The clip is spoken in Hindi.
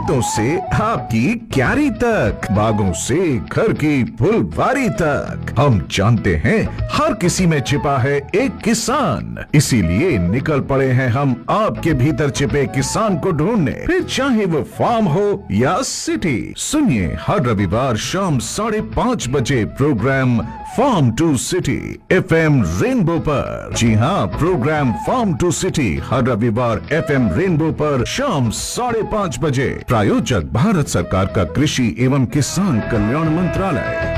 खेतों से आपकी क्यारी तक, बागों से घर की फुलवारी तक, हम जानते हैं हर किसी में छिपा है एक किसान। इसीलिए निकल पड़े हैं हम आपके भीतर छिपे किसान को ढूंढने, फिर चाहे वो फार्म हो या सिटी। सुनिए हर रविवार शाम 5:30 बजे programme farm to city FM rainbow पर। जी हाँ, प्रोग्राम फार्म टू सिटी हर रविवार FM रेनबो पर शाम 5:30 बजे। प्रायोजक भारत सरकार का कृषि एवं किसान कल्याण मंत्रालय।